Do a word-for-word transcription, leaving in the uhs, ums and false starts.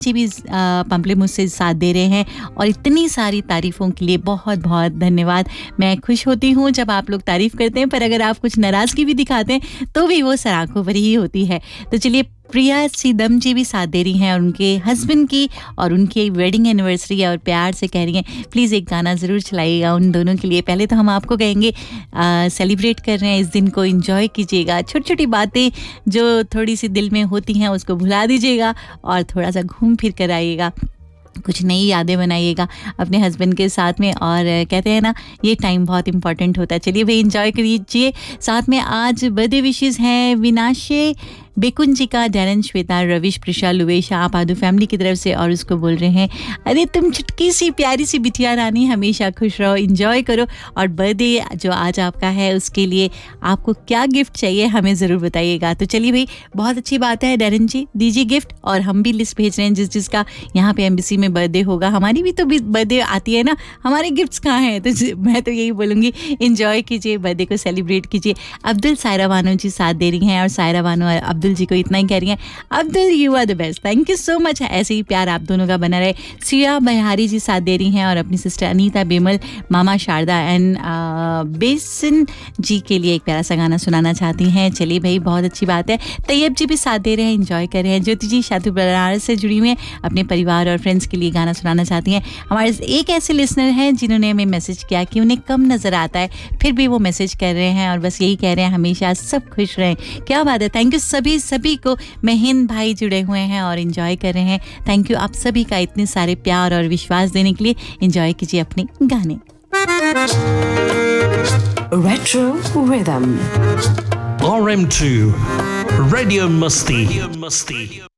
जी भी पाम्पलेमुस से साथ दे रहे हैं और इतनी सारी तारीफ़ों के लिए बहुत बहुत धन्यवाद। मैं खुश होती हूँ जब आप लोग तारीफ़ करते हैं, पर अगर आप कुछ नाराज़गी भी दिखाते हैं तो भी वो सराखों भरी ही होती है। तो चलिए, प्रिया सीदम जी भी साथ दे रही हैं और उनके हस्बैंड की और उनकी वेडिंग एनिवर्सरी है और प्यार से कह रही हैं प्लीज़ एक गाना ज़रूर चलाइएगा उन दोनों के लिए। पहले तो हम आपको कहेंगे सेलिब्रेट कर रहे हैं इस दिन को, एंजॉय कीजिएगा, छोटी छोटी बातें जो थोड़ी सी दिल में होती हैं उसको भुला दीजिएगा और थोड़ा सा घूम फिर कर आइएगा, कुछ नई यादें बनाइएगा अपने हस्बैंड के साथ में। और कहते हैं ना, ये टाइम बहुत इंपॉर्टेंट होता है। चलिए भाई, एंजॉय कीजिए। साथ में आज बर्थडे विशेस हैं विनाशे बेकुन जी का, डैरन, श्वेता, रविश, प्रिशा, लुवेशा, आप आदू फैमिली की तरफ से। और उसको बोल रहे हैं अरे तुम चुटकी सी प्यारी सी बिटिया रानी, हमेशा खुश रहो, एंजॉय करो। और बर्थडे जो आज आपका है उसके लिए आपको क्या गिफ्ट चाहिए हमें ज़रूर बताइएगा। तो चलिए भाई, बहुत अच्छी बात है डैरन जी, दीजिए गिफ्ट। और हम भी लिस्ट भेज रहे हैं जिस जिसका यहाँ पे एम्बेसी में बर्थडे होगा। हमारी भी तो बर्थडे आती है ना, हमारे गिफ्ट्स कहाँ हैं? तो मैं तो यही बोलूँगी, एंजॉय कीजिए, बर्थडे को सेलिब्रेट कीजिए। अब्दुल, सायरा बानो जी साथ दे रही हैं और सायरा बानो और अब्दुल जी को इतना ही कह रही हैं, Abdul you are the best, thank you so much. ऐसे ही प्यार आप दोनों का बना रहे। सिया बहारी जी साथ दे रही हैं और अपनी sister Anita, BEML, mama Sharda and बेसन जी के लिए एक प्यारा सा गाना सुनाना चाहती हैं। चलिए भाई, बहुत अच्छी बात है। तैयब जी भी साथ दे रहे हैं, एंजॉय कर रहे हैं। ज्योति जी शातु बनारस से जुड़ी हुई हैं, अपने परिवार और फ्रेंड्स के लिए गाना सुनाना चाहती हैं। हमारे एक ऐसे लिसनर हैं जिन्होंने हमें मैसेज किया कि उन्हें कम नज़र आता है, फिर भी वो मैसेज कर रहे हैं और बस यही कह रहे हैं हमेशा सब खुश रहें। क्या बात है, थैंक यू सभी सभी को। महीन भाई जुड़े हुए हैं और एंजॉय कर रहे हैं। थैंक यू आप सभी का इतने सारे प्यार और विश्वास देने के लिए। एंजॉय कीजिए अपने गाने। Retro rhythm R M to radio मस्ती मस्ती